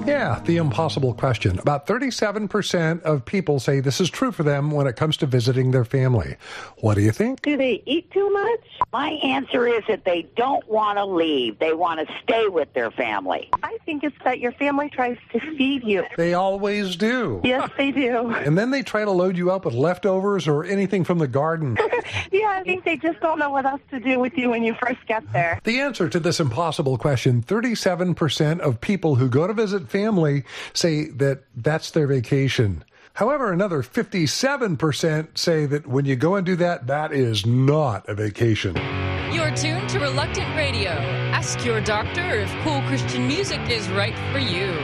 Yeah, the impossible question. About 37% of people say this is true for them when it comes to visiting their family. What do you think? Do they eat too much? My answer is that they don't want to leave. They want to stay with their family. I think it's that your family tries to feed you. They always do. Yes, they do. And then they try to load you up with leftovers or anything from the garden. Yeah, I think they just don't know what else to do with you when you first get there. The answer to this impossible question, 37% of people who go to visit family say that that's their vacation. However, another 57% say that when you go and do that, that is not a vacation. You're tuned to Reluctant Radio. Ask your doctor if cool Christian music is right for you.